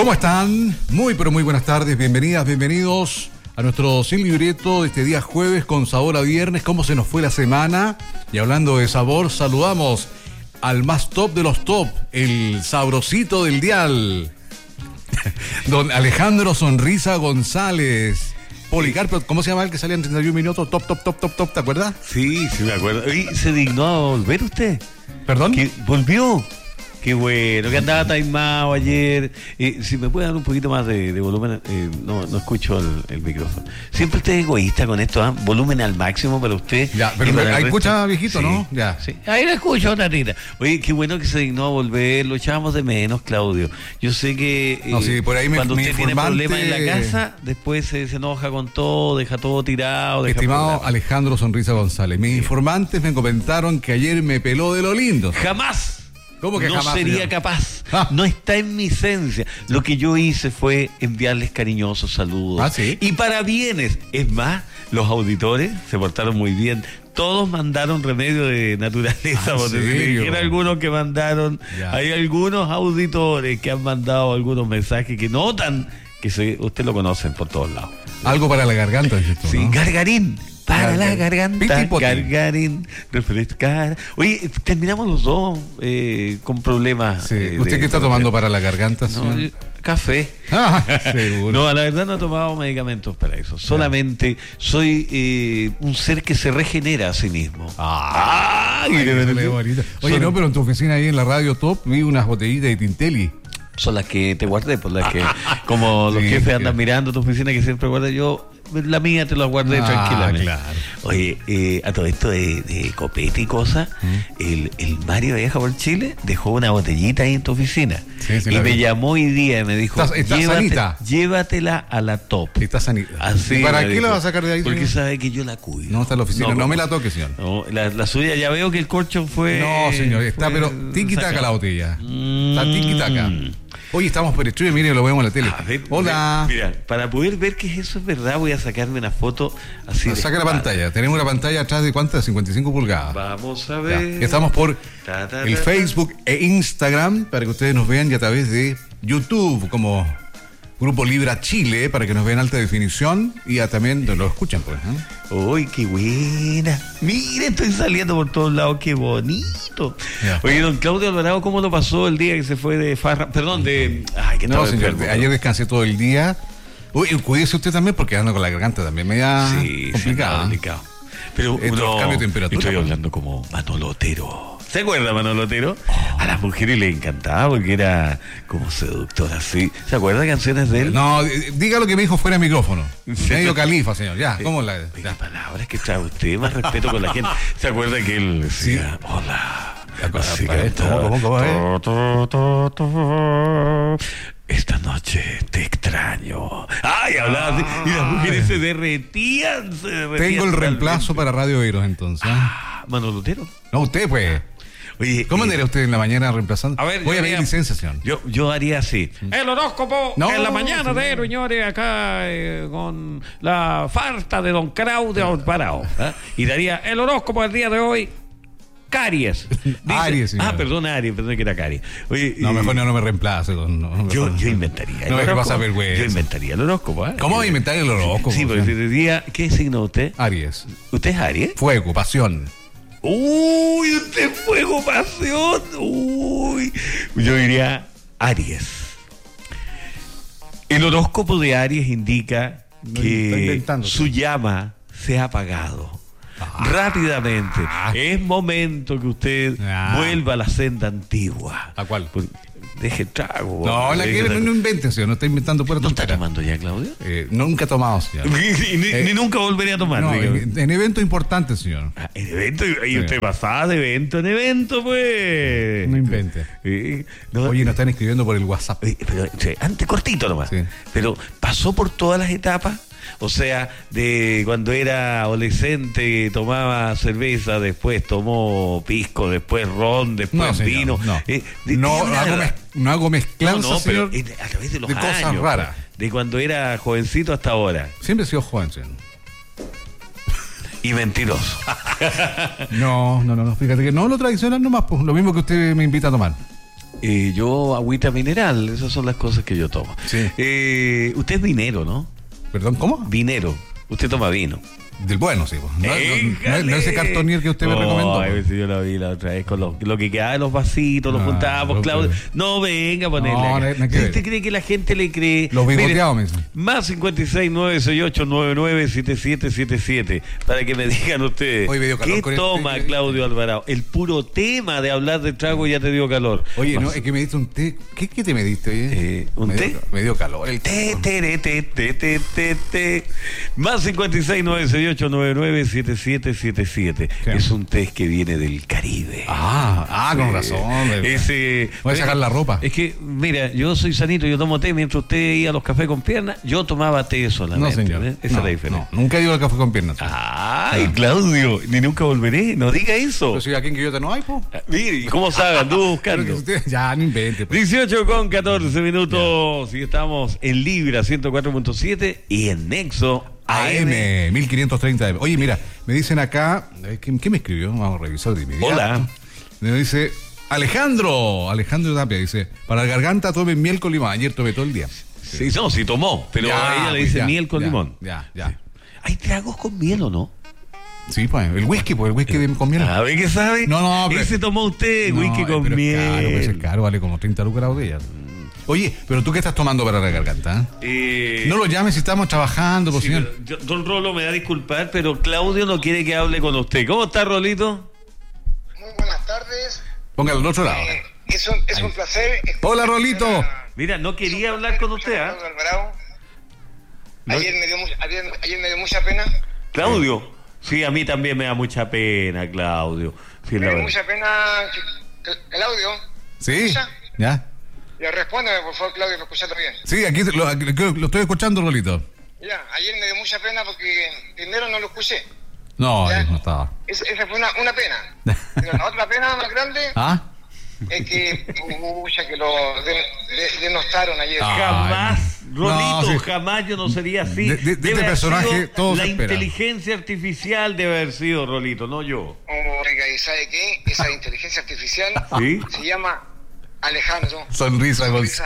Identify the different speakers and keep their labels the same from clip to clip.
Speaker 1: ¿Cómo están? Muy, pero muy buenas tardes. Bienvenidas, bienvenidos a nuestro Sin Libreto de este día jueves con sabor a viernes. ¿Cómo se nos fue la semana? Y hablando de sabor, saludamos al más top de los top, el sabrosito del dial, don Alejandro Sonrisa González. Policarpo, ¿cómo se llama el que salía en 31 minutos? Top, ¿te acuerdas?
Speaker 2: Sí, me acuerdo. ¿Y se dignó a volver usted?
Speaker 1: ¿Perdón?
Speaker 2: ¿Que volvió? Qué bueno, que andaba taimado ayer. Si me puede dar un poquito más de volumen, no escucho el micrófono. Siempre usted es egoísta con esto, ¿eh? Volumen al máximo para usted.
Speaker 1: Ya, pero ahí escucha viejito,
Speaker 2: sí,
Speaker 1: ¿no? Ya.
Speaker 2: Sí. Ahí lo escucho, tatita. Oye, qué bueno que se dignó a volver, lo echábamos de menos, Claudio. Yo sé que
Speaker 1: no, sí, por ahí
Speaker 2: cuando
Speaker 1: me
Speaker 2: usted tiene problemas en la casa, después se enoja con todo, deja todo tirado.
Speaker 1: Estimado Alejandro Sonrisa González, mis informantes me comentaron que ayer me peló de lo lindo.
Speaker 2: ¡Jamás!
Speaker 1: ¿Cómo que
Speaker 2: no
Speaker 1: jamás,
Speaker 2: sería
Speaker 1: señor?
Speaker 2: capaz? No está en mi esencia. Lo que yo hice fue enviarles cariñosos saludos.
Speaker 1: ¿Ah, sí?
Speaker 2: Y parabienes. Es más, los auditores se portaron muy bien. Todos mandaron remedio de naturaleza.
Speaker 1: ¿En serio?
Speaker 2: Era algunos que mandaron.
Speaker 1: Ya.
Speaker 2: Hay algunos auditores que han mandado algunos mensajes que notan que usted lo conocen por todos lados.
Speaker 1: Algo para la garganta, dices tú,
Speaker 2: Sí,
Speaker 1: ¿no?
Speaker 2: Gargarín. Para la garganta,
Speaker 1: Pitipoti.
Speaker 2: Gargarín, refrescar. Oye, terminamos los dos con problemas.
Speaker 1: Sí. ¿Usted qué está tomando para la garganta, señor?
Speaker 2: No, café.
Speaker 1: Ah, seguro.
Speaker 2: No, la verdad no he tomado medicamentos para eso. Solamente soy un ser que se regenera a sí mismo.
Speaker 1: Ay,
Speaker 2: qué
Speaker 1: se le ve bonito. Oye, no, pero en tu oficina ahí en la radio Top vi unas botellitas de Tintelli.
Speaker 2: Son las que te guardé, por las que, como los jefes andan mirando tu oficina que siempre guarda, yo la mía te la guardé tranquilamente.
Speaker 1: Claro.
Speaker 2: Oye, a todo esto de copete y cosas, el Mario Viaja por Chile dejó una botellita ahí en tu oficina.
Speaker 1: Sí,
Speaker 2: y me llamó hoy día y me dijo,
Speaker 1: ¿Está sanita?
Speaker 2: Llévatela a la Top.
Speaker 1: Está sanita.
Speaker 2: Así
Speaker 1: ¿Y para qué
Speaker 2: dijo,
Speaker 1: la va a sacar de ahí,
Speaker 2: porque
Speaker 1: señor?
Speaker 2: sabe que yo la cuido.
Speaker 1: No está en la oficina, no me la toque, señor.
Speaker 2: No, la suya, ya veo que el corcho fue...
Speaker 1: No, señor, está
Speaker 2: fue
Speaker 1: pero tiki-taka
Speaker 2: sacado.
Speaker 1: la botella. Está tiki-taka. Hoy estamos por stream, mire, lo vemos en la tele.
Speaker 2: A ver,
Speaker 1: Hola.
Speaker 2: Mira, para poder ver que eso es verdad, voy a sacarme una foto así.
Speaker 1: Saca la pantalla. Tenemos una pantalla atrás de ¿cuántas? 55 pulgadas.
Speaker 2: Vamos a
Speaker 1: Ya.
Speaker 2: ver.
Speaker 1: Estamos por
Speaker 2: Ta.
Speaker 1: el Facebook e Instagram para que ustedes nos vean y a través de YouTube como Grupo Libra Chile para que nos vean alta definición y también lo escuchan, pues.
Speaker 2: ¡Uy, qué buena! Mire, estoy saliendo por todos lados, qué bonito.
Speaker 1: Ya.
Speaker 2: Oye, don Claudio Alvarado, ¿cómo lo pasó el día que se fue de farra? Perdón, de... Ay, que
Speaker 1: No,
Speaker 2: estaba
Speaker 1: señor,
Speaker 2: enfermo.
Speaker 1: ayer descansé todo el día. Uy, cuídese usted también porque anda con la garganta también media complicada.
Speaker 2: complicado. Pero
Speaker 1: Entre los cambios de temperatura.
Speaker 2: Estoy hablando como Manolo Otero. ¿Se acuerda Manolo Otero? A las mujeres les encantaba porque era como seductor así. ¿Se acuerda de canciones de él?
Speaker 1: No, diga lo que me dijo fuera de micrófono.
Speaker 2: Sí.
Speaker 1: Medio califa, señor. Ya, ¿cómo la...?
Speaker 2: Oiga,
Speaker 1: Ya.
Speaker 2: palabras que trae usted, más respeto con la gente. ¿Se acuerda que él decía, hola? Así
Speaker 1: para esto,
Speaker 2: cantaba, esta noche te extraño. Ay, hablaba así. Y las mujeres se derretían.
Speaker 1: Tengo el reemplazo para Radio Eros, entonces.
Speaker 2: Manolo Otero.
Speaker 1: No, usted, pues.
Speaker 2: Oye,
Speaker 1: ¿Cómo andaría usted en la mañana reemplazando?
Speaker 2: A ver,
Speaker 1: voy a
Speaker 2: yo
Speaker 1: pedir
Speaker 2: haría-
Speaker 1: licencia, señor.
Speaker 2: Yo haría así. El horóscopo
Speaker 1: No,
Speaker 2: en la mañana de héroe, señores, acá con la farta de don Claudio Alvarado. Y daría el horóscopo del día de hoy. Caries. Dice-
Speaker 1: Aries, señor.
Speaker 2: perdón, que era Caries. Oye,
Speaker 1: No, mejor no me reemplace.
Speaker 2: yo inventaría.
Speaker 1: No, es que pasa
Speaker 2: horóscopo.
Speaker 1: vergüenza.
Speaker 2: Yo inventaría el horóscopo.
Speaker 1: ¿Cómo va a inventar el horóscopo?
Speaker 2: Sí, porque
Speaker 1: señor?
Speaker 2: diría, ¿qué signo usted?
Speaker 1: Aries.
Speaker 2: ¿Usted es Aries?
Speaker 1: Fuego, pasión.
Speaker 2: Uy, usted es fuego, pasión. Uy. Yo diría Aries. El horóscopo de Aries indica
Speaker 1: No, está
Speaker 2: que
Speaker 1: inventando.
Speaker 2: su llama se ha apagado. Rápidamente. Es momento que usted vuelva a la senda antigua.
Speaker 1: ¿A cuál?
Speaker 2: Pues, deje el trago.
Speaker 1: No,
Speaker 2: deje el
Speaker 1: no invente, señor. No está inventando pura
Speaker 2: ¿No está
Speaker 1: tontera.
Speaker 2: tomando ya, Claudio?
Speaker 1: Nunca he tomado, señor.
Speaker 2: Ni nunca volvería a tomar.
Speaker 1: No,
Speaker 2: dígame.
Speaker 1: en eventos importantes, señor.
Speaker 2: En evento, y usted pasaba de evento en evento, pues.
Speaker 1: No invente.
Speaker 2: No,
Speaker 1: Oye, nos están escribiendo por el WhatsApp.
Speaker 2: pero, antes cortito nomás.
Speaker 1: Sí.
Speaker 2: Pero pasó por todas las etapas. O sea, de cuando era adolescente tomaba cerveza, después tomó pisco, después ron, después
Speaker 1: No, señor,
Speaker 2: vino.
Speaker 1: no.
Speaker 2: Dígame
Speaker 1: No hago mezclanza,
Speaker 2: no, pero
Speaker 1: señor.
Speaker 2: a través de los
Speaker 1: de cosas
Speaker 2: años,
Speaker 1: raras.
Speaker 2: de cuando era jovencito hasta ahora.
Speaker 1: Siempre he sido joven, señor.
Speaker 2: Y mentiroso.
Speaker 1: No. Fíjate que no lo tradicional nomás, pues, lo mismo que usted me invita a tomar.
Speaker 2: Yo agüita mineral, esas son las cosas que yo tomo.
Speaker 1: Sí.
Speaker 2: Usted es vinero, ¿no?
Speaker 1: ¿Perdón, cómo?
Speaker 2: Vinero. Usted toma vino.
Speaker 1: Del bueno, sí. Pues. No ese cartonier que usted me recomendó.
Speaker 2: Ay, si yo lo vi la otra vez con lo que quedaba de los vasitos, los juntábamos,
Speaker 1: no,
Speaker 2: Claudio.
Speaker 1: pero...
Speaker 2: No, venga a ponerle.
Speaker 1: No,
Speaker 2: acá.
Speaker 1: no,
Speaker 2: Si usted cree que la gente le cree.
Speaker 1: Los bigoteados, me dicen.
Speaker 2: Más 56968997777 para que me digan ustedes.
Speaker 1: Hoy me dio calor
Speaker 2: ¿Qué
Speaker 1: con
Speaker 2: toma Claudio Alvarado? El puro tema de hablar de trago ya te dio calor.
Speaker 1: Oye,
Speaker 2: Más...
Speaker 1: no, es que me diste un té. ¿Qué te me diste, oye?
Speaker 2: ¿Un té?
Speaker 1: Me dio calor. El
Speaker 2: té. Más 56968997777.
Speaker 1: Sí.
Speaker 2: Es un test que viene del Caribe.
Speaker 1: Con razón. Voy a sacar la ropa.
Speaker 2: Es que, mira, yo soy sanito, yo tomo té mientras usted iba a los cafés con piernas, yo tomaba té solamente.
Speaker 1: No, señor.
Speaker 2: Esa es la diferencia.
Speaker 1: No, nunca he ido al café con piernas.
Speaker 2: Ay, Claudio, ni nunca volveré, no diga eso.
Speaker 1: Pero si aquí en Quillota no hay, po.
Speaker 2: Mire, ¿y cómo sabe? Anduvo buscando.
Speaker 1: Ya, no invente.
Speaker 2: 18:14 y estamos en Libra 104.7 y en Nexo
Speaker 1: AM 1530 AM. Oye, mira, me dicen acá, ¿qué me escribió? Vamos a revisar de inmediato.
Speaker 2: Hola.
Speaker 1: Me dice Alejandro Tapia, dice, para la garganta tomen miel con limón. Ayer tomé todo el día.
Speaker 2: Sí, no, sí tomó, pero a ella le dice miel con limón.
Speaker 1: Ya.
Speaker 2: Sí. ¿Hay tragos con miel o no?
Speaker 1: Sí, pues, el whisky con miel.
Speaker 2: A ver qué sabe.
Speaker 1: No, pero...
Speaker 2: Ese tomó usted, whisky con
Speaker 1: pero
Speaker 2: miel.
Speaker 1: Claro, pues es caro, vale como 30 lucas la botella. Oye, pero tú qué estás tomando para la garganta, No lo llames si estamos trabajando, por señor.
Speaker 2: Don Rolo me va a disculpar, pero Claudio no quiere que hable con usted. ¿Cómo está, Rolito?
Speaker 3: Muy buenas tardes.
Speaker 1: Póngalo al otro lado.
Speaker 3: Es un placer.
Speaker 1: Hola, Rolito.
Speaker 2: Mira, no quería hablar con usted, ¿ah?
Speaker 3: Ayer me dio mucha pena.
Speaker 2: Claudio. Sí, a mí también me da mucha pena, Claudio. Sí,
Speaker 3: me dio mucha pena el audio.
Speaker 1: ¿Sí?
Speaker 3: ¿Escucha?
Speaker 1: Ya.
Speaker 3: Respóndeme, por favor, Claudio, ¿me escuchaste bien?
Speaker 1: Sí, aquí lo estoy escuchando, Rolito.
Speaker 3: Ya, ayer me dio mucha pena porque primero no lo escuché.
Speaker 1: No,
Speaker 3: ¿Ya?
Speaker 1: no estaba.
Speaker 3: Esa fue una pena. Pero la otra pena más grande es que lo denostaron ayer.
Speaker 2: Jamás, Rolito,
Speaker 1: no, sí.
Speaker 2: Jamás yo no sería así.
Speaker 1: De este personaje todos
Speaker 2: la
Speaker 1: esperan.
Speaker 2: Inteligencia artificial debe haber sido, Rolito, no yo.
Speaker 3: Oiga, ¿y sabe qué? Esa inteligencia artificial
Speaker 2: ¿Sí?
Speaker 3: se llama Alejandro.
Speaker 1: Sonrisa
Speaker 3: González.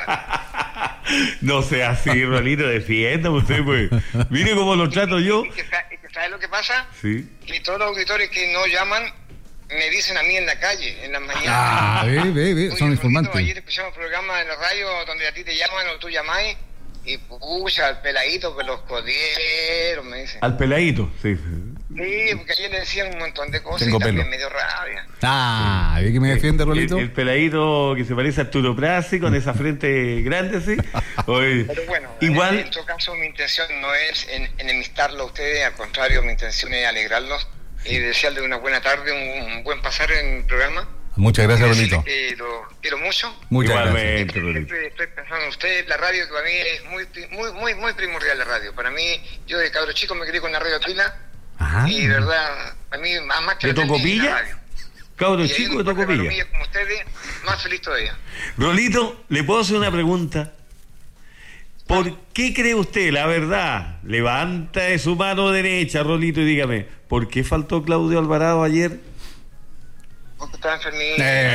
Speaker 2: No sea así, Rolito, defiéndame usted, pues. Mire cómo lo trato yo.
Speaker 3: ¿Sabe lo que pasa?
Speaker 2: Sí.
Speaker 3: Que todos los auditores que no llaman me dicen a mí en la calle, en las mañanas.
Speaker 1: Ve, son informantes.
Speaker 3: Ayer escuchamos un programa en la radio donde a ti te llaman o tú llamáis y pucha, al peladito que los codieron, me dicen.
Speaker 2: Al peladito, sí.
Speaker 3: Sí, porque ayer le decían un montón de cosas
Speaker 1: Tengo
Speaker 3: y también
Speaker 1: pelo.
Speaker 3: me dio rabia.
Speaker 1: ¿Ve que me defiende, Rolito?
Speaker 2: El peladito que se parece a Arturo Prasi con esa frente grande, sí. Oye,
Speaker 3: Pero bueno,
Speaker 2: igual...
Speaker 3: en todo caso mi intención no es enemistarlo a ustedes, al contrario, mi intención es alegrarlos y desearles una buena tarde, un buen pasar en el programa.
Speaker 1: Muchas gracias,
Speaker 3: Decirles
Speaker 1: Rolito.
Speaker 3: que lo quiero mucho.
Speaker 1: Muchas
Speaker 2: Igualmente,
Speaker 1: gracias.
Speaker 2: Rolito.
Speaker 3: Siempre estoy pensando en usted, la radio que para mí es muy primordial la radio. Para mí, yo de cabro chico me crié con la radio Pila y de verdad, a mí más que
Speaker 2: ¿De
Speaker 3: la tele,
Speaker 2: Tocopilla?
Speaker 3: la radio.
Speaker 2: Cabro
Speaker 3: Y ahí
Speaker 2: chico de
Speaker 3: después de
Speaker 2: Tocopilla.
Speaker 3: Palomilla, como ustedes, más feliz todavía.
Speaker 2: Rolito, ¿le puedo hacer una pregunta? ¿Por qué cree usted, la verdad? Levanta de su mano derecha, Rolito, y dígame, ¿por qué faltó Claudio Alvarado ayer?
Speaker 3: Porque estaba enfermito.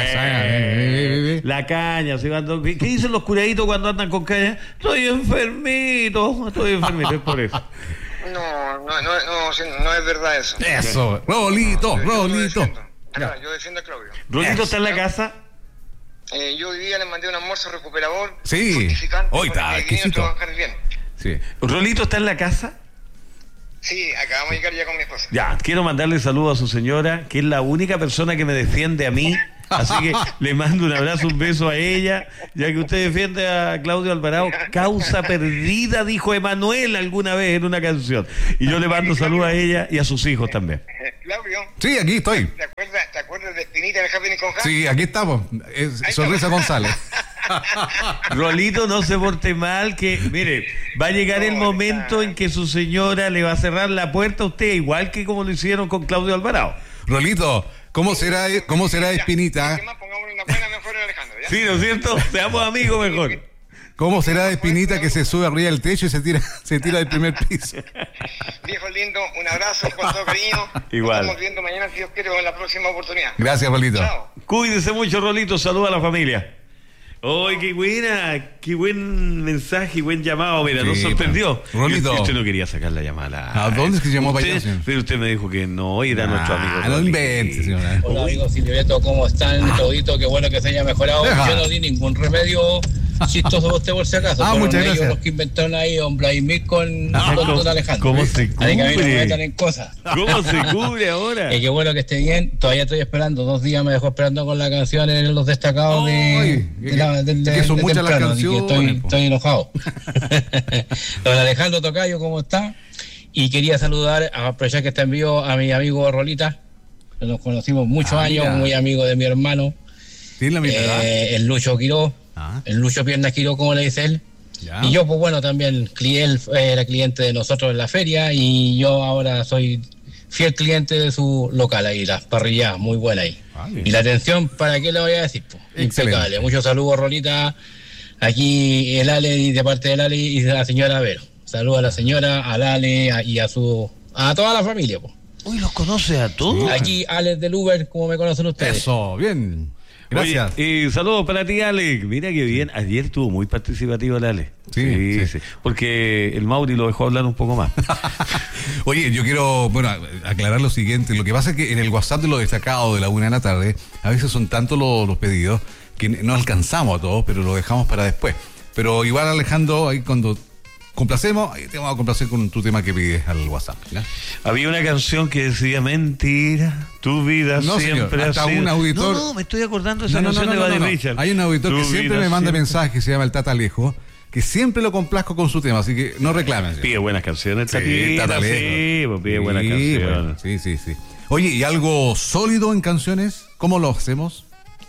Speaker 2: La caña, se mandó. ¿Qué dicen los curaditos cuando andan con caña? Estoy enfermito, es por eso.
Speaker 3: No es verdad eso.
Speaker 1: Eso, Rolito.
Speaker 3: Yo defiendo a Claudio.
Speaker 2: ¿Rolito está en la casa?
Speaker 3: Yo hoy día le mandé un almuerzo recuperador.
Speaker 1: Sí.
Speaker 3: Fortificante,
Speaker 1: Hoy está
Speaker 3: porque vine a
Speaker 1: exquisito.
Speaker 3: trabajar bien.
Speaker 1: Sí.
Speaker 2: ¿Rolito está en la casa?
Speaker 3: Sí, acabamos de llegar ya con mi esposa.
Speaker 2: Ya, quiero mandarle saludos a su señora, que es la única persona que me defiende a mí. Así que le mando un abrazo, un beso a ella, ya que usted defiende a Claudio Alvarado. Causa perdida, dijo Emanuel alguna vez en una canción. Y yo le mando saludos a ella y a sus hijos también.
Speaker 3: Claudio,
Speaker 1: Sí, aquí estoy.
Speaker 3: ¿te acuerdas de Espinita de Happy con Javi?
Speaker 1: Sí, aquí estamos. Sonrisa González.
Speaker 2: Rolito, no se porte mal, que mire, va a llegar el momento en que su señora le va a cerrar la puerta a usted, igual que como lo hicieron con Claudio Alvarado.
Speaker 1: Rolito, ¿cómo será Espinita?
Speaker 3: Pongámosle una buena mejor a Alejandro, ¿ya?
Speaker 2: Sí, ¿no es cierto? Seamos amigos mejor.
Speaker 1: ¿Cómo será Espinita que se sube arriba del techo y se tira del primer piso?
Speaker 3: Viejo lindo, un abrazo con todo cariño.
Speaker 2: Igual.
Speaker 3: Nos estamos viendo mañana, si Dios quiere, en la próxima oportunidad.
Speaker 1: Gracias, Rolito.
Speaker 3: Chao.
Speaker 2: Cuídese mucho, Rolito. Saluda a la familia. ¡Ay, qué buena! ¡Qué buen mensaje y buen llamado! Mira, nos sorprendió.
Speaker 1: Rolito.
Speaker 2: Usted no quería sacar la llamada.
Speaker 1: ¿A dónde es que se llamó para allá, señor?
Speaker 2: Pero usted me dijo que no, era nuestro amigo.
Speaker 1: No invente, señora.
Speaker 4: Hola amigos Silvieto, ¿cómo están? Todito, qué bueno que se haya mejorado. Yo no di ningún remedio chistoso a usted por si acaso.
Speaker 1: Muchas gracias.
Speaker 4: Los que inventaron ahí un Vladimir con don Alejandro.
Speaker 2: ¿Cómo se
Speaker 4: Así que a mí no me
Speaker 2: cubre?
Speaker 4: metan en cosas.
Speaker 2: ¿Cómo se cubre ahora?
Speaker 4: Qué bueno que esté bien. Todavía estoy esperando. 2 días me dejó esperando con la canción en los destacados
Speaker 1: que son muchas las
Speaker 4: temprano, así que
Speaker 1: canciones.
Speaker 4: estoy enojado. Don Alejandro Tocayo, ¿cómo está? Y quería saludar, aprovechar que está en vivo, a mi amigo Rolita. Nos conocimos muchos años,
Speaker 1: mira.
Speaker 4: muy amigo de mi hermano.
Speaker 1: ¿Tienes la misma edad?
Speaker 4: El Lucho Quiró, el Lucho Piernas Quiró, como le dice él.
Speaker 1: Ya.
Speaker 4: Y yo, pues bueno, también él era cliente de nosotros en la feria y yo ahora soy fiel cliente de su local ahí, las parrilladas, muy buena ahí. Y la atención, ¿para qué le voy a decir? Pues, impecable. Muchos saludos, Rolita. Aquí el Ale, de parte del Ale y de la señora Vero. Saludos a la señora, al Ale y a toda la familia, pues.
Speaker 2: Uy, ¿los conoce a todos?
Speaker 4: Aquí Alex del Uber, como me conocen ustedes.
Speaker 1: Eso, bien. Gracias.
Speaker 2: Oye, saludos para ti, Alex. Mira qué bien. Ayer estuvo muy participativo el Ale.
Speaker 1: Sí.
Speaker 2: Porque el Mauri lo dejó hablar un poco más.
Speaker 1: Oye, yo quiero, aclarar lo siguiente. Lo que pasa es que en el WhatsApp de los destacados de la 1 de la tarde, a veces son tantos los pedidos que no alcanzamos a todos, pero lo dejamos para después. Pero igual, Alejandro, ahí cuando complacemos, ahí te vamos a complacer con tu tema que pides al WhatsApp, ¿ya?
Speaker 2: Había una canción que decía: mentira, tu vida
Speaker 1: No,
Speaker 2: siempre
Speaker 1: señor, hasta
Speaker 2: ha sido...
Speaker 1: un auditor...
Speaker 2: No, me estoy acordando de esa canción de Buddy Richard.
Speaker 1: Hay un auditor
Speaker 2: Tu
Speaker 1: que siempre
Speaker 2: vida
Speaker 1: me manda
Speaker 2: siempre-
Speaker 1: mensajes, se llama el Tata Alejo, que siempre lo complazco con su tema, así que no reclamen.
Speaker 2: Pide buenas canciones,
Speaker 1: Sí, Tata Alejo.
Speaker 2: Sí, pues pide buenas
Speaker 1: Sí,
Speaker 2: canciones.
Speaker 1: bueno, sí. Oye, ¿y algo sólido en canciones? ¿Cómo lo hacemos?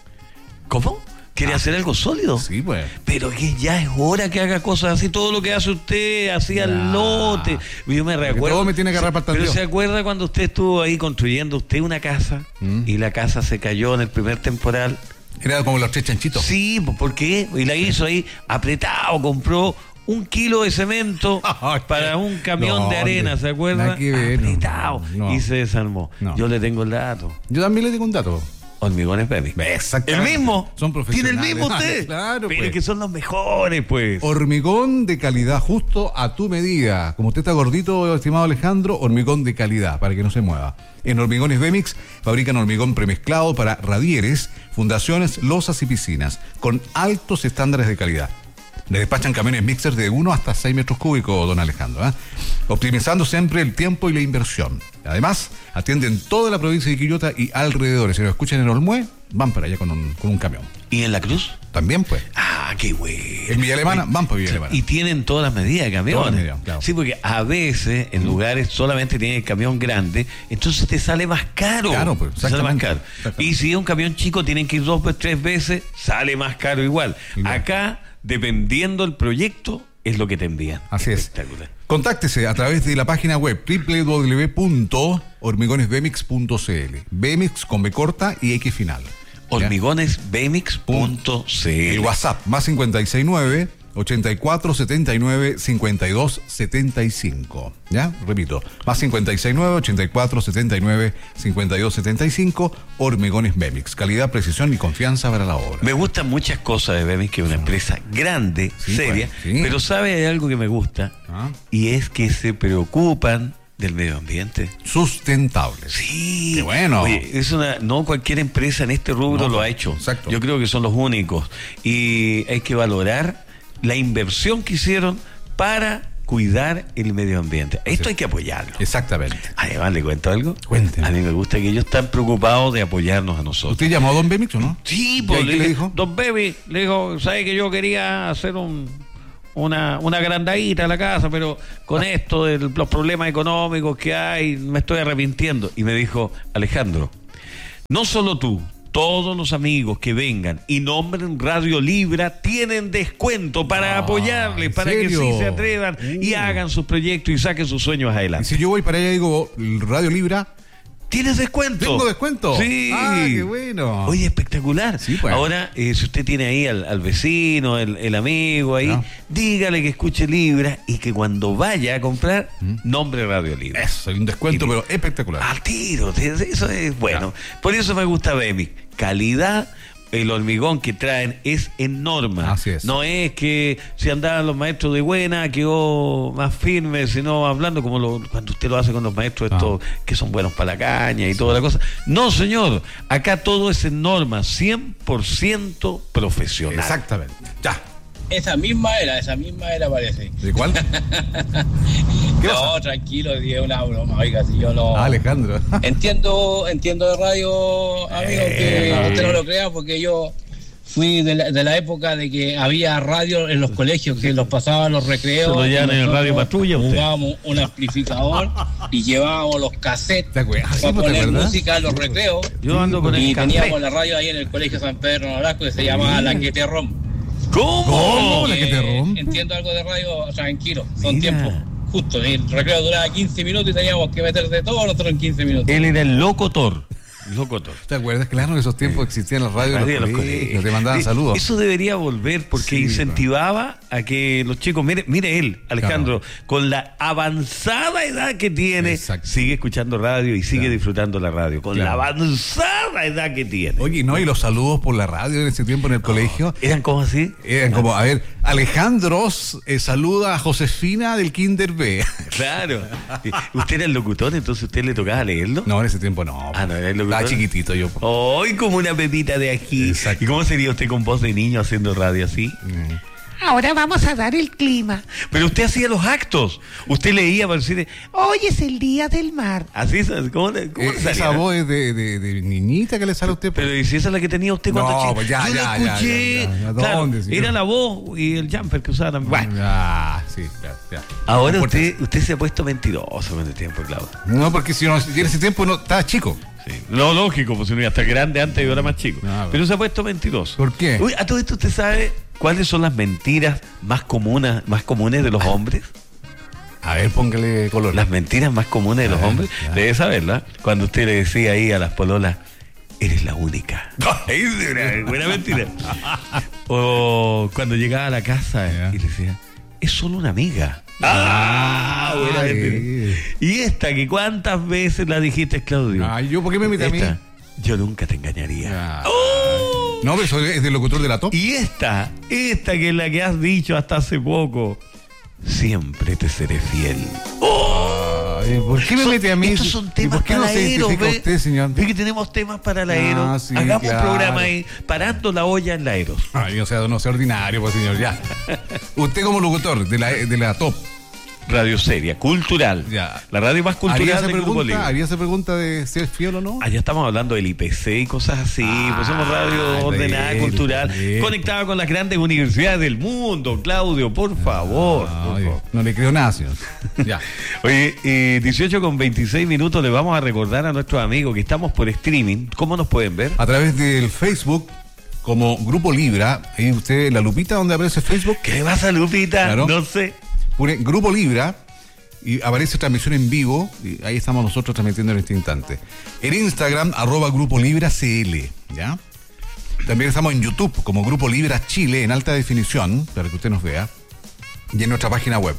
Speaker 2: ¿Cómo? ¿Quiere hacer algo sólido?
Speaker 1: Sí, pues.
Speaker 2: Pero que ya es hora que haga cosas así, todo lo que hace usted, así al lote. Yo me recuerdo.
Speaker 1: todo me tiene que agarrar para el
Speaker 2: Pero
Speaker 1: tanteo.
Speaker 2: ¿se acuerda cuando usted estuvo ahí construyendo usted una casa y la casa se cayó en el primer temporal?
Speaker 1: Era como los 3 chanchitos.
Speaker 2: Sí, ¿por qué? Y la hizo ahí apretado, compró 1 kilo de cemento para un camión
Speaker 1: No,
Speaker 2: de arena, ¿se acuerda?
Speaker 1: nada que ver,
Speaker 2: Apretado.
Speaker 1: no.
Speaker 2: Y se desarmó.
Speaker 1: No.
Speaker 2: Yo le tengo el dato.
Speaker 1: Yo también le digo un dato.
Speaker 2: Hormigones Baby.
Speaker 1: Exactamente.
Speaker 2: ¿El mismo?
Speaker 1: Son profesionales.
Speaker 2: ¿Tiene el mismo usted?
Speaker 1: Claro,
Speaker 2: Pero
Speaker 1: pues.
Speaker 2: que son los mejores, pues.
Speaker 1: Hormigón de calidad justo a tu medida. Como usted está gordito, estimado Alejandro, hormigón de calidad para que no se mueva. En Hormigones Bemix fabrican hormigón premezclado para radieres, fundaciones, losas y piscinas, con altos estándares de calidad. Le despachan camiones mixers de 1 hasta 6 metros cúbicos, don Alejandro, optimizando siempre el tiempo y la inversión. Además, atienden toda la provincia de Quillota y alrededores. Si lo escuchan en Olmué, van para allá con un camión.
Speaker 2: ¿Y en la Cruz?
Speaker 1: También, pues.
Speaker 2: Ah, qué bueno.
Speaker 1: En Villa Alemana, van para Villa Alemana.
Speaker 2: Y tienen todas las medidas de camiones.
Speaker 1: Todas las medidas, claro.
Speaker 2: Sí, porque a veces en lugares solamente tienen el camión grande, entonces te sale más caro.
Speaker 1: Claro, pues,
Speaker 2: Te sale más
Speaker 1: exactamente.
Speaker 2: caro.
Speaker 1: Exactamente.
Speaker 2: Y si es un camión chico, tienen que ir 2 o 3 veces, sale más caro igual.
Speaker 1: Igual.
Speaker 2: Acá, dependiendo del proyecto, es lo que te envían.
Speaker 1: Así es.
Speaker 2: Espectacular.
Speaker 1: Contáctese a través de la página web www.hormigonesbemix.cl. Bemix con B corta y X final. ¿Ya?
Speaker 2: Hormigonesbemix.cl.
Speaker 1: El WhatsApp, más 569 8479 5275. ¿Ya? Repito, más 569 8479 5275. Hormigones Bemix. Calidad, precisión y confianza para la obra.
Speaker 2: Me gustan muchas cosas de Bemix, que es una empresa grande,
Speaker 1: Sí,
Speaker 2: seria,
Speaker 1: pues, sí.
Speaker 2: pero sabe de algo que me gusta,
Speaker 1: Ah.
Speaker 2: y es que se preocupan del medio ambiente.
Speaker 1: Sustentables.
Speaker 2: Sí.
Speaker 1: Qué bueno.
Speaker 2: Oye, no cualquier empresa en este rubro
Speaker 1: No,
Speaker 2: lo ha hecho.
Speaker 1: exacto.
Speaker 2: Yo creo que son los únicos. Y hay que valorar la inversión que hicieron para cuidar el medio ambiente. Esto hay que apoyarlo.
Speaker 1: Exactamente.
Speaker 2: Además, ¿le cuento algo?
Speaker 1: Cuénteme.
Speaker 2: A mí me gusta que ellos están preocupados de apoyarnos a nosotros.
Speaker 1: ¿Usted llamó a don Bemix o no?
Speaker 2: Sí,
Speaker 1: ¿Y
Speaker 2: pues
Speaker 1: ahí qué le dijo?
Speaker 2: Don Baby, le dijo, ¿sabe que yo quería hacer una agrandadita a la casa, pero con esto de los problemas económicos que hay, me estoy arrepintiendo? Y me dijo: Alejandro, no solo tú, todos los amigos que vengan y nombren Radio Libra tienen descuento para apoyarles,
Speaker 1: ¿en
Speaker 2: para que
Speaker 1: serio?
Speaker 2: sí se atrevan y hagan sus proyectos y saquen sus sueños
Speaker 1: Y
Speaker 2: adelante.
Speaker 1: si yo voy para allá y digo Radio Libra,
Speaker 2: ¿Tienes descuento?
Speaker 1: ¿tengo descuento?
Speaker 2: Sí.
Speaker 1: Ah, qué bueno.
Speaker 2: Oye, espectacular.
Speaker 1: Sí, pues.
Speaker 2: Ahora, si usted tiene ahí al vecino, el amigo ahí,
Speaker 1: No.
Speaker 2: dígale que escuche Libra y que cuando vaya a comprar, nombre Radio Libra.
Speaker 1: Eso, hay un descuento,
Speaker 2: Y-
Speaker 1: pero espectacular.
Speaker 2: Al tiro, eso es bueno. Por eso me gusta Bemix. calidad. El hormigón que traen es en norma.
Speaker 1: Así es.
Speaker 2: No es que si andaban los maestros de buena quedó más firme, sino hablando como cuando usted lo hace con los maestros estos que son buenos para la caña y toda la cosa. No, señor, acá todo es en norma, 100% profesional.
Speaker 1: Exactamente. Ya.
Speaker 4: Esa misma era parece.
Speaker 1: ¿De cuál?
Speaker 4: No, tranquilo, es una broma, oiga, si yo no...
Speaker 1: Alejandro.
Speaker 4: Entiendo de radio, amigo, que usted no lo crea, porque yo fui de la época de que había radio en los colegios, que los pasaban los recreos.
Speaker 2: Se lo llevan en el radio patrulla usted.
Speaker 4: Jugábamos un amplificador y llevábamos los cassettes para
Speaker 1: ¿no
Speaker 4: poner música en los recreos.
Speaker 2: Yo ando con el café.
Speaker 4: Teníamos la radio ahí en el colegio San Pedro Nolasco, que se llamaba La Que Te Rom.
Speaker 2: ¿Cómo?
Speaker 1: ¿La Que Te Rom?
Speaker 4: Entiendo algo de radio, tranquilo, son tiempos justos. El recreo duraba 15 minutos y teníamos que meter de todo nosotros en 15 minutos.
Speaker 2: Él era el locutor. ¿Te
Speaker 1: acuerdas? Claro, en esos tiempos existían las radios de los colegios, te mandaban saludos.
Speaker 2: Eso debería volver porque incentivaba a que los chicos, mire él, Alejandro, con la avanzada edad que tiene, sigue escuchando radio y sigue disfrutando la radio, con la avanzada edad que tiene.
Speaker 1: Oye, ¿no? Y los saludos por la radio en ese tiempo en el colegio.
Speaker 2: ¿Eran como así?
Speaker 1: Eran como, a ver, Alejandro saluda a Josefina del Kinder B.
Speaker 2: Claro. ¿Usted era el locutor, entonces a usted le tocaba leerlo?
Speaker 1: No, en ese tiempo no.
Speaker 2: No era el locutor.
Speaker 1: Estaba chiquitito yo.
Speaker 2: Hoy como una pepita de aquí.
Speaker 1: Exacto.
Speaker 2: ¿Y cómo sería usted con voz de niño haciendo radio así?
Speaker 5: Ahora vamos a dar el clima.
Speaker 2: Pero usted hacía los actos. Usted leía para decir,
Speaker 5: hoy es el día del mar.
Speaker 2: Así es. ¿Cómo
Speaker 1: esa voz es de niñita que le sale a usted.
Speaker 2: Pero ¿y si esa es la que tenía usted cuando chico?
Speaker 1: Pues ya,
Speaker 2: yo la escuché. Claro,
Speaker 1: ¿dónde, señor?
Speaker 2: era la voz y el jumper que usaba también. Bueno.
Speaker 1: Sí, ya.
Speaker 2: Ahora usted se ha puesto mentiroso con el tiempo, Claudio.
Speaker 1: No, porque si no, en ese tiempo no estaba chico.
Speaker 2: Sí. No, lógico, pues uno iba a estar grande antes y ahora más chico. Pero se ha puesto mentiroso.
Speaker 1: ¿Por qué?
Speaker 2: Uy, a todo esto usted sabe cuáles son las mentiras más comunes de los hombres.
Speaker 1: A ver, póngale color.
Speaker 2: Las mentiras más comunes de los hombres. Debe saberla. Cuando usted le decía ahí a las pololas, eres la única. Es una buena mentira. O cuando llegaba a la casa y le decía, es solo una amiga. Buena mentira. Y esta, que ¿cuántas veces la dijiste, Claudio?
Speaker 1: ¿Yo por qué me metí a mí?
Speaker 2: Yo nunca te engañaría.
Speaker 1: No, pero eso es del locutor de la top.
Speaker 2: Y esta que es la que has dicho hasta hace poco, siempre te seré fiel.
Speaker 1: ¿Por qué me mete a mí?
Speaker 2: Estos son temas
Speaker 1: ¿Por qué
Speaker 2: para
Speaker 1: no se
Speaker 2: Aero,
Speaker 1: identifica usted, señor?
Speaker 2: Ve que tenemos temas para la Aero.
Speaker 1: Sí,
Speaker 2: hagamos
Speaker 1: claro.
Speaker 2: un programa ahí, parando la olla en la Aero.
Speaker 1: Ay, no sea ordinario, pues, señor, ya. Usted como locutor de la top.
Speaker 2: Radio seria, cultural.
Speaker 1: Ya.
Speaker 2: La radio más cultural del Grupo Libre.
Speaker 1: ¿Haría esa pregunta de ser fiel o no?
Speaker 2: Allá estamos hablando del IPC y cosas así. Pues somos radio ordenada, cultural, conectada con las grandes universidades del mundo. Claudio, por favor.
Speaker 1: No le creo nada, señor. Ya.
Speaker 2: Oye, 18:26 le vamos a recordar a nuestros amigos que estamos por streaming. ¿Cómo nos pueden ver?
Speaker 1: A través del Facebook, como Grupo Libra. Ahí usted, la lupita donde aparece Facebook.
Speaker 2: ¿Qué le pasa, Lupita?
Speaker 1: Claro.
Speaker 2: No sé.
Speaker 1: Pone Grupo Libra y aparece transmisión en vivo, y ahí estamos nosotros transmitiendo en este instante. En Instagram, @Grupo Libra CL, ¿ya? También estamos en YouTube como Grupo Libra Chile en alta definición, para que usted nos vea. Y en nuestra página web,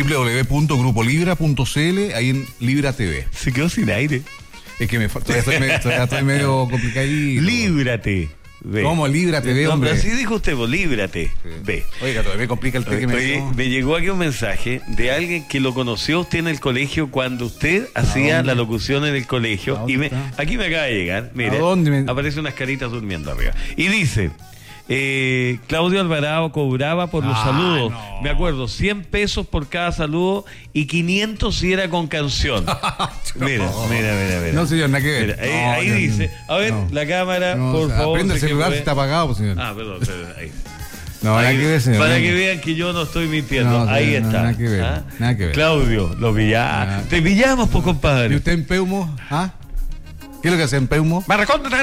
Speaker 1: www.grupolibra.cl, ahí en Libra TV.
Speaker 2: Se quedó sin aire.
Speaker 1: Es que todavía estoy medio complicadito.
Speaker 2: Líbrate. Ve.
Speaker 1: ¿Cómo? Líbrate, ve, hombre.
Speaker 2: Así dijo usted, vos, líbrate. Sí. Ve.
Speaker 1: Oiga, todavía me complica el que
Speaker 2: me llegó aquí un mensaje de alguien que lo conoció usted en el colegio cuando usted hacía la locución en el colegio. Y aquí me acaba de llegar, mire, aparece unas caritas durmiendo arriba. Y dice, Claudio Alvarado cobraba por los saludos. No. Me acuerdo, 100 pesos por cada saludo y 500 si era con canción. Mira.
Speaker 1: No, señor, nada que ver.
Speaker 2: Mira, ahí dice, a ver, la cámara, por favor.
Speaker 1: Prende el celular si está apagado, señor.
Speaker 2: Perdón, ahí.
Speaker 1: No, nada que ver, señor.
Speaker 2: Para que vean que yo no estoy mintiendo. Ahí está.
Speaker 1: Nada que ver. Nada que ver.
Speaker 2: Claudio, lo pillamos. Te pillamos, pues, compadre.
Speaker 1: ¿Y usted en Peumo? ¿Qué es lo que hace en Peumo?
Speaker 2: Me recontra